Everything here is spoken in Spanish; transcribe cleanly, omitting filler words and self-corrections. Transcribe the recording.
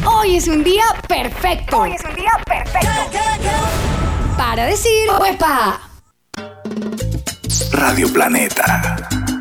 Hoy es un día perfecto. Hoy es un día perfecto. Para decir, ¡Uepa! Radio Planeta.